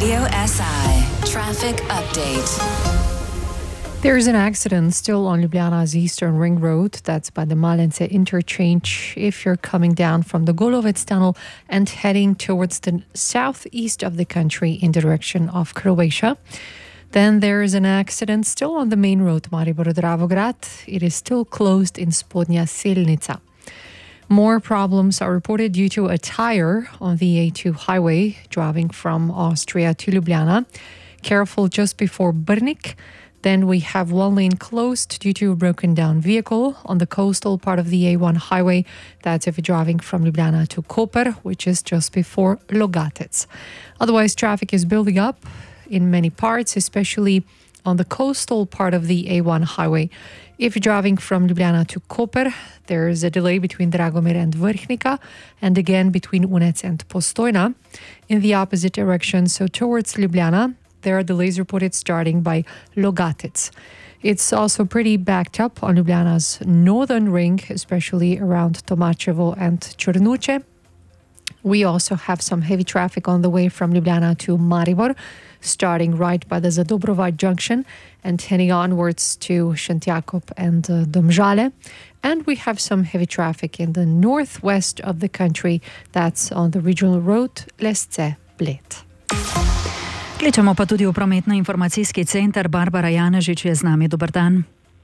Radio SI Traffic Update. There is an accident still on Ljubljana's Eastern Ring Road. That's by the Malence interchange. If you're coming down from the Golovec tunnel and heading towards the southeast of the country in the direction of Croatia. Then there is an accident still on the main road Maribor-Dravograd. It is still closed in Spodnja Selnica. More problems are reported due to a tire on the A2 highway driving from Austria to Ljubljana. Careful just before Brnik. Then we have one lane closed due to a broken down vehicle on the coastal part of the A1 highway. That's if you're driving from Ljubljana to Koper, which is just before Logatec. Otherwise, traffic is building up in many parts, especially on the coastal part of the A1 highway. If you're driving from Ljubljana to Koper, there is a delay between Dragomir and Vrhnika, and again between Unec and Postojna. In the opposite direction, so towards Ljubljana, there are delays reported starting by Logatec. It's also pretty backed up on Ljubljana's northern ring, especially around Tomačevo and Črnuče. We also have some heavy traffic on the way from Ljubljana to Maribor, starting right by the Zadobrovac junction and heading onwards to Šentjakov and Domžale. And we have some heavy traffic in the northwest of the country. That's on the regional road Lesce-Bled. Kličemo pa tudi v prometno-informacijski center. Barbara Janežič je z nami. Dober dan.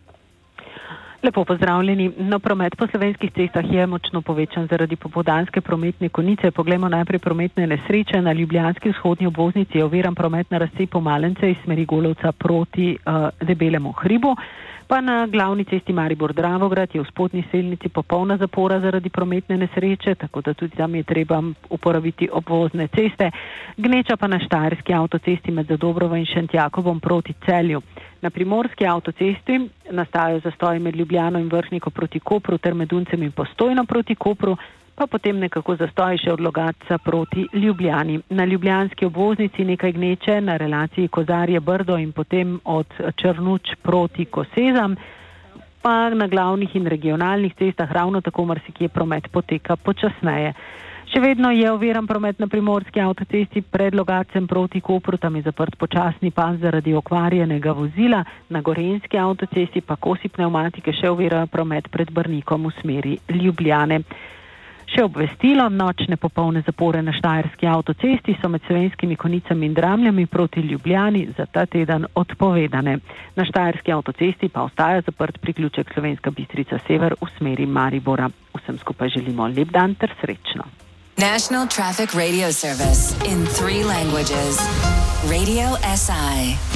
Lepo pozdravljeni. No, promet po slovenskih cestah je močno povečan zaradi popoldanske prometne konice. Poglejmo najprej prometne nesreče. Na ljubljanski vzhodni obvoznici je oviran promet na razcepu Malence iz smeri Golovca proti Debelemu hribu. Pa na glavni cesti Maribor-Dravograd je v spodnji Selnici popolna zapora zaradi prometne nesreče, tako da tudi tam je treba uporabiti obvozne ceste. Gneča pa na štajerski avtocesti med Zadobrovo in Šentjakovom proti Celju. Na primorski avtocesti nastajajo zastoji med Ljubljano in Vrhniko proti Kopru ter med Uncem in Postojno proti Kopru, pa potem nekako zastoji še od Logatca proti Ljubljani. Na ljubljanski obvoznici nekaj gneče na relaciji Kozarje-Brdo in potem od Črnuč proti Kosezam, pa na glavnih in regionalnih cestah ravno tako marsikje promet poteka počasneje. Še vedno je oviran promet na primorski avtocesti pred Logatcem proti Kopru, tam je zaprt počasni pas zaradi okvarjenega vozila. Na gorenjski avtocesti pa kosi pnevmatike še ovirajo promet pred Brnikom v smeri Ljubljane. Še obvestilo, nočne popolne zapore na štajerski avtocesti so med Slovenskimi Konicami in Dramljami proti Ljubljani za ta teden odpovedane. Na štajerski avtocesti pa ostaja zaprt priključek Slovenska Bistrica Sever v smeri Maribora. Vsem skupaj želimo lep dan ter srečno. National Traffic Radio Service in 3 languages. Radio SI.